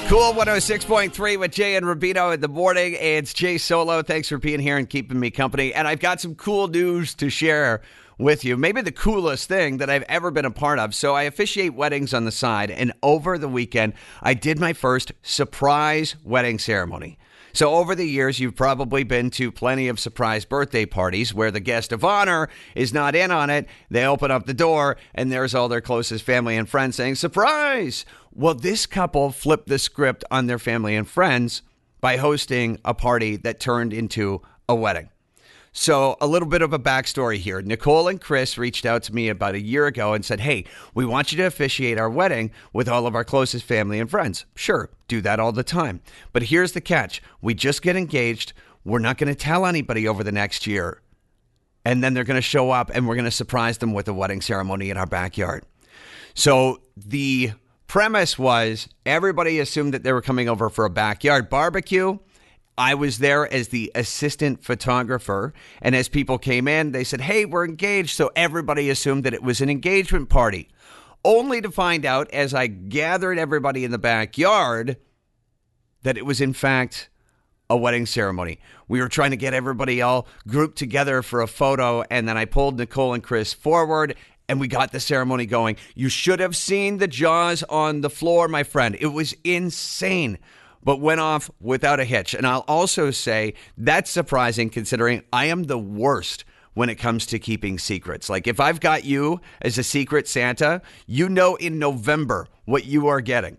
Cool 106.3 with Jay and Rubino in the morning. It's Jay Solo. Thanks for being here and keeping me company. And I've got some cool news to share with you. Maybe the coolest thing that I've ever been a part of. So I officiate weddings on the side. And over the weekend, I did my first surprise wedding ceremony. So over the years, you've probably been to plenty of surprise birthday parties where the guest of honor is not in on it. They open up the door and there's all their closest family and friends saying, surprise! Well, this couple flipped the script on their family and friends by hosting a party that turned into a wedding. So a little bit of a backstory here. Nicole and Chris reached out to me about a year ago and said, hey, we want you to officiate our wedding with all of our closest family and friends. Sure, do that all the time. But here's the catch. We just get engaged. We're not going to tell anybody over the next year. And then they're going to show up and we're going to surprise them with a wedding ceremony in our backyard. So the premise was everybody assumed that they were coming over for a backyard barbecue. I was there as the assistant photographer, and as people came in, they said, hey, we're engaged, so everybody assumed that it was an engagement party, only to find out as I gathered everybody in the backyard that it was, in fact, a wedding ceremony. We were trying to get everybody all grouped together for a photo, and then I pulled Nicole and Chris forward, and we got the ceremony going. You should have seen the jaws on the floor, my friend. It was insane. But went off without a hitch. And I'll also say that's surprising considering I am the worst when it comes to keeping secrets. Like if I've got you as a secret Santa, you know in November what you are getting.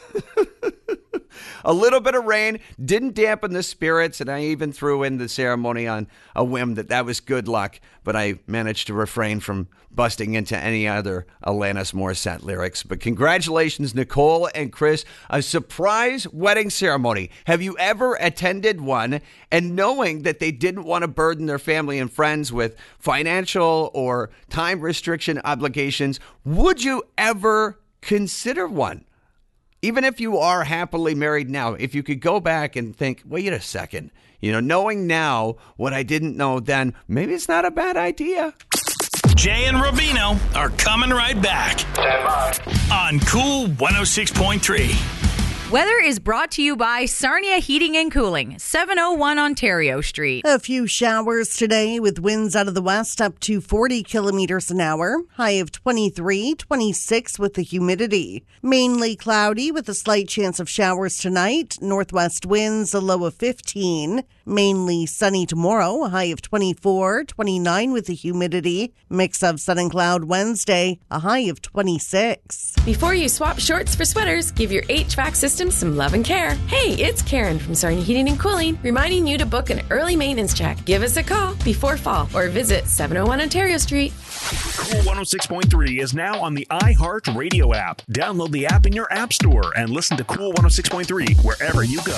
A little bit of rain didn't dampen the spirits, and I even threw in the ceremony on a whim that was good luck, but I managed to refrain from busting into any other Alanis Morissette lyrics. But congratulations, Nicole and Chris, a surprise wedding ceremony. Have you ever attended one and knowing that they didn't want to burden their family and friends with financial or time restriction obligations, would you ever consider one? Even if you are happily married now, if you could go back and think, wait a second, knowing now what I didn't know then, maybe it's not a bad idea. Jay and Rubino are coming right back on Cool 106.3. Weather is brought to you by Sarnia Heating and Cooling, 701 Ontario Street. A few showers today with winds out of the west up to 40 kilometers an hour. High of 23, 26 with the humidity. Mainly cloudy with a slight chance of showers tonight. Northwest winds, a low of 15. Mainly sunny tomorrow, a high of 24, 29 with the humidity. Mix of sun and cloud Wednesday, a high of 26. Before you swap shorts for sweaters, give your HVAC system some love and care. Hey, it's Karen from Sarnia Heating and Cooling, reminding you to book an early maintenance check. Give us a call before fall or visit 701 Ontario Street. Cool 106.3 is now on the iHeart Radio app. Download the app in your app store and listen to Cool 106.3 wherever you go.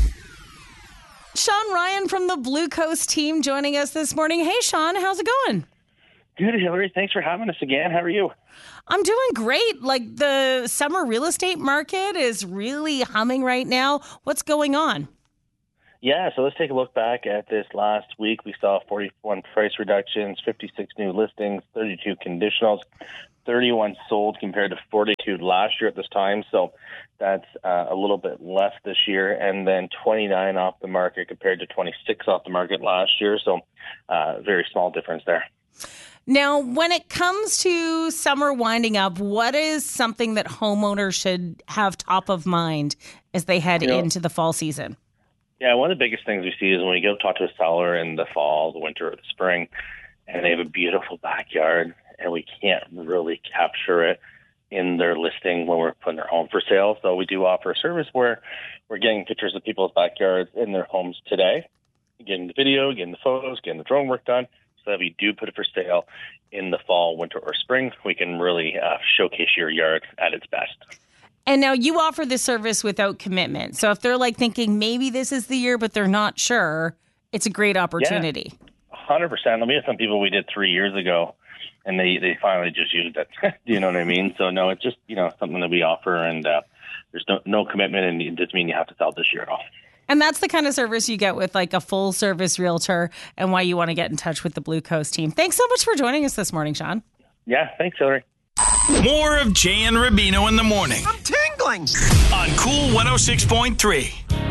Sean Ryan from the Blue Coast team joining us this morning. Hey, Sean, how's it going? Good, Hillary. Thanks for having us again. How are you? I'm doing great. Like the summer real estate market is really humming right now. What's going on? Yeah, so let's take a look back at this last week. We saw 41 price reductions, 56 new listings, 32 conditionals, 31 sold compared to 42 last year at this time. So that's a little bit less this year. And then 29 off the market compared to 26 off the market last year. So very small difference there. Now, when it comes to summer winding up, what is something that homeowners should have top of mind as they head into the fall season? Yeah, one of the biggest things we see is when we go talk to a seller in the fall, the winter, or the spring, and they have a beautiful backyard, and we can't really capture it in their listing when we're putting their home for sale. So we do offer a service where we're getting pictures of people's backyards in their homes today, getting the video, getting the photos, getting the drone work done, so that we do put it for sale in the fall, winter, or spring. We can really showcase your yard at its best. And now you offer this service without commitment. So if they're like thinking maybe this is the year, but they're not sure, it's a great opportunity. Yeah, 100%. We had some people we did 3 years ago, and they finally just used it. Do you know what I mean? So no, it's just something that we offer, and there's no commitment, and it doesn't mean you have to sell this year at all. And that's the kind of service you get with like a full service realtor, and why you want to get in touch with the Blue Coast team. Thanks so much for joining us this morning, Sean. Yeah, thanks, Hillary. More of Jay and Rubino in the morning. I'm tingling. feelings. On Cool 106.3.